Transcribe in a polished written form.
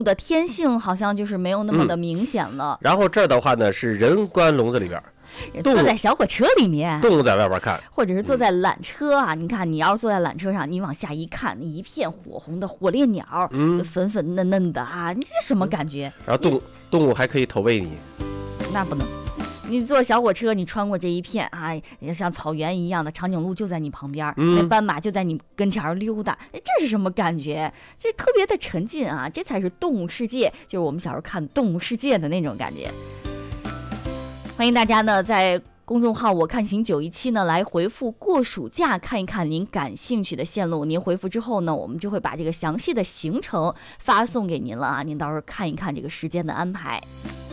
的天性好像就是没有那么的明显了。 然后这儿的话呢是人关笼子里边， 坐在小火车里面， 动物在外边看， 或者是坐在缆车啊。你看，你要是坐在缆车上，你往下一看，一片火红的火烈鸟，粉粉嫩嫩的啊，你这什么感觉？ 然后动物还可以投喂你， 那不能。你坐小火车，你穿过这一片啊，像草原一样的长颈鹿就在你旁边，那斑马就在你跟前溜达，这是什么感觉？这特别的沉浸啊，这才是动物世界，就是我们小时候看动物世界的那种感觉。欢迎大家呢在公众号我看行917呢来回复过暑假，看一看您感兴趣的线路。您回复之后呢，我们就会把这个详细的行程发送给您了啊，您到时候看一看这个时间的安排。